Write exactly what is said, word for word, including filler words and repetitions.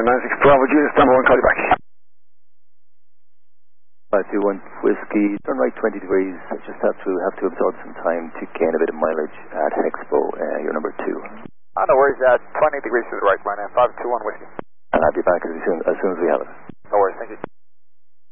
nine six Bravo, Julius, number one, call you back. five two one Whiskey, turn right twenty degrees, just have to have to absorb some time to gain a bit of mileage at Hexpo, uh, you're number two. Oh, no worries, uh, twenty degrees to the right, right now, five two one Whiskey. And I'll be back as soon as, soon as we have it. No worries, thank you.